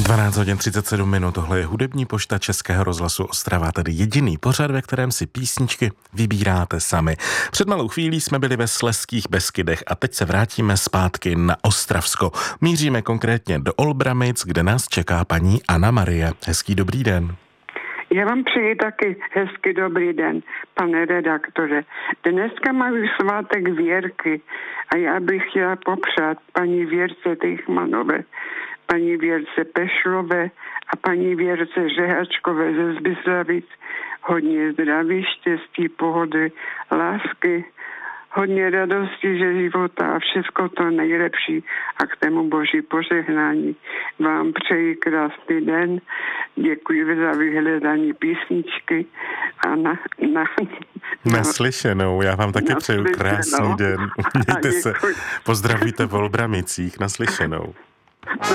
12 hodin 37 minut, tohle je hudební pošta Českého rozhlasu Ostrava, tedy jediný pořad, ve kterém si písničky vybíráte sami. Před malou chvílí jsme byli ve Slezských Beskydech a teď se vrátíme zpátky na Ostravsko. Míříme konkrétně do Olbramic, kde nás čeká paní Anna Marie. Hezký dobrý den. Já vám přeji taky hezký dobrý den, pane redaktore. Dneska mají svátek Věrky a já bych chtěla popřát paní Věrce Tejchmanové, paní Věrce Pešlové a paní Věrce Řehačkové ze Zbyslavic hodně zdraví, štěstí, pohody, lásky, hodně radosti ze života a všechno to nejlepší a k tému boží požehnání. Vám přeji krásný den, děkuji za vyhledání písničky a naslyšenou, já vám taky přeju krásný den. Mějte se, pozdravíte v Olbramicích, naslyšenou.